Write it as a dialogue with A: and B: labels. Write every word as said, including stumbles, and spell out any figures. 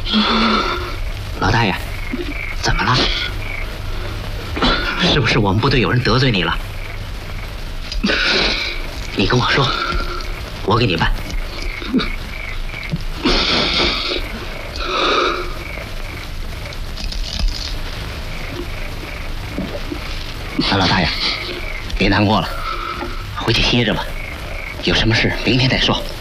A: 老大爷，怎么了？是不是我们部队有人得罪你了？你跟我说，我给你办。啊，老大爷，别难过了，回去歇着吧。有什么事明天再说。